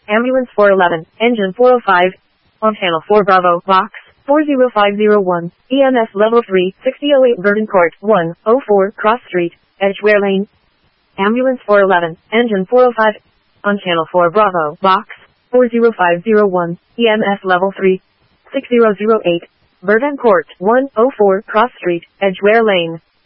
Ambulance 411, Engine 405. On Channel 4 Bravo, Box 40501, EMS Level 3, 6008 Verdun Court, 104 Cross Street, Edgware Lane. Ambulance 411, Engine 405. On Channel 4 Bravo, Box 40501, EMS Level 3, 6008, Verdun Court, 104 Cross Street, Edgware Lane.